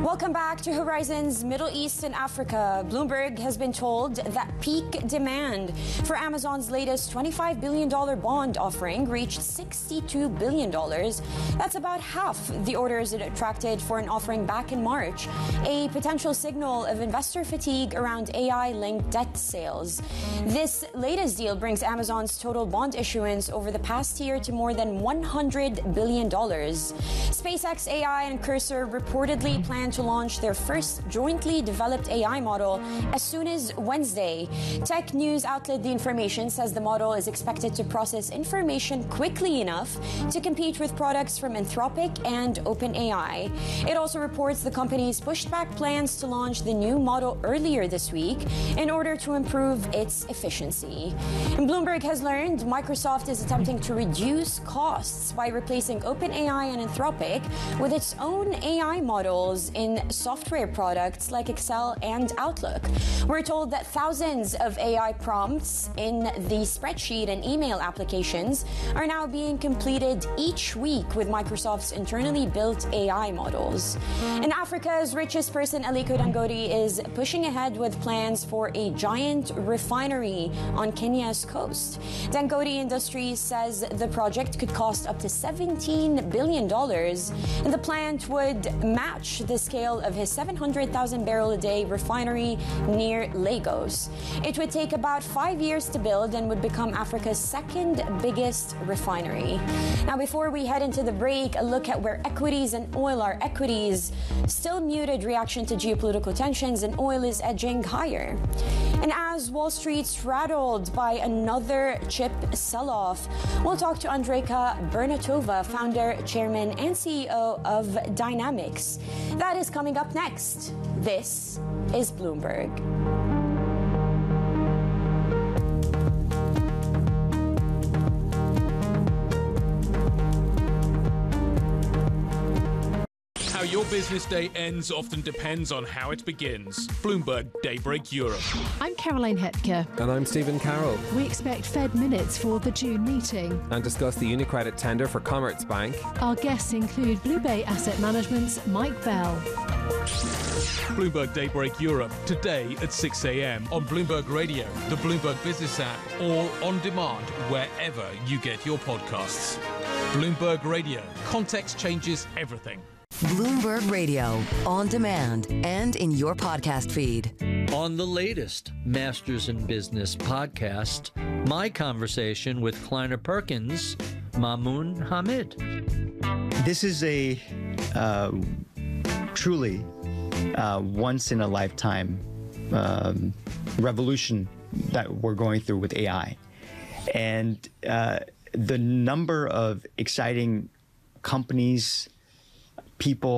Welcome back to Horizons Middle East and Africa. Bloomberg has been told that peak demand for Amazon's latest $25 billion bond offering reached $62 billion. That's about half the orders it attracted for an offering back in March, a potential signal of investor fatigue around AI-linked debt sales. This latest deal brings Amazon's total bond issuance over the past year to more than $100 billion. SpaceX AI and Cursor reportedly plan to launch their first jointly developed AI model as soon as Wednesday. Tech news outlet The Information says the model is expected to process information quickly enough to compete with products from Anthropic and OpenAI. It also reports the company's pushed back plans to launch the new model earlier this week in order to improve its efficiency. And Bloomberg has learned Microsoft is attempting to reduce costs by replacing OpenAI and Anthropic with its own AI models in software products like Excel and Outlook. We're told that thousands of AI prompts in the spreadsheet and email applications are now being completed each week with Microsoft's internally built AI models. And Africa's richest person, Aliko Dangote, is pushing ahead with plans for a giant refinery on Kenya's coast. Dangote Industries says the project could cost up to $17 billion, and the plant would match the scale of his 700,000 barrel a day refinery near Lagos. It would take about 5 years to build and would become Africa's second biggest refinery. Now, before we head into the break, a look at where equities and oil are. Equities still muted reaction to geopolitical tensions, and oil is edging higher. And as Wall Street's rattled by another chip sell-off, we'll talk to Andrejka Bernatova, founder, chairman, and CEO of Dynamics. That is coming up next. This is Bloomberg. How your business day ends often depends on how it begins. Bloomberg Daybreak Europe. I'm Caroline Hepker. And I'm Stephen Carroll. We expect Fed minutes for the June meeting. And discuss the UniCredit tender for Commerzbank. Our guests include BlueBay Asset Management's Mike Bell. Bloomberg Daybreak Europe, today at 6 a.m. on Bloomberg Radio, the Bloomberg Business app, or on demand wherever you get your podcasts. Bloomberg Radio. Context changes everything. Bloomberg Radio, on demand and in your podcast feed. On the latest Masters in Business podcast, my conversation with Kleiner Perkins, Mamoun Hamid. This is a truly once-in-a-lifetime revolution that we're going through with AI. And the number of exciting companies, people,